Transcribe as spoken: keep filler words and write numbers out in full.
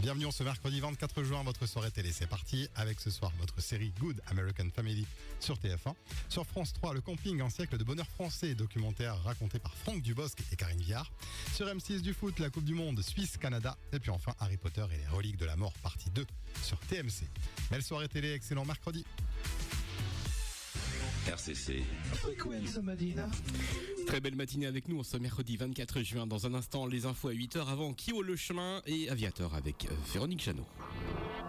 Bienvenue ce mercredi vingt-quatre juin, votre soirée télé, c'est parti. Avec ce soir, votre série Good American Family sur T F un. Sur France trois, Le Camping, un siècle de bonheur français, documentaire raconté par Franck Dubosc et Karine Viard. Sur M six du foot, la Coupe du Monde, Suisse-Canada. Et puis enfin, Harry Potter et les reliques de la mort, partie deux sur T M C. Belle soirée télé, excellent mercredi. R C C. Très belle matinée avec nous, ce mercredi vingt-quatre juin. Dans un instant, les infos à huit heures avant Kyo le chemin et Aviateur avec Véronique Jeannot.